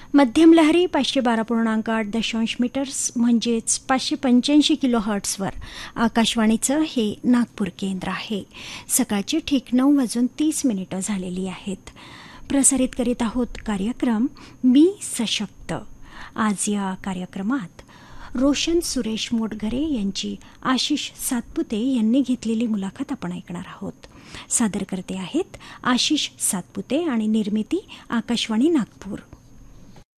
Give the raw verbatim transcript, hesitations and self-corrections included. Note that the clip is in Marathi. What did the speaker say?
मध्यम लहरी पाचशे बारा पूर्णांक आठ दशांश मीटर्स म्हणजेच पाचशे पंच्याऐंशी किलो हर्ट्सवर आकाशवाणीचं हे नागपूर केंद्र आहे. सकाळची ठीक नऊ वाजून तीस मिनिटं झालेली आहेत. प्रसारित करीत आहोत कार्यक्रम मी सशक्त. आज या कार्यक्रमात रोशन सुरेश मोटघरे यांची आशिष सातपुते यांनी घेतलेली मुलाखत आपण ऐकणार आहोत. सादर करते आहेत आशिष सातपुते आणि निर्मिती आकाशवाणी नागपूर.